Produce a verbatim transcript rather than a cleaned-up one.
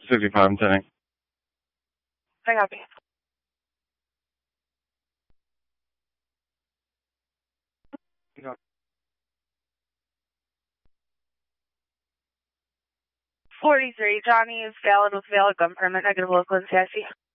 sixty-five, I'm sending. I copy. Yeah. forty-three, Johnny is valid with valid gun permit, negative local and sassy.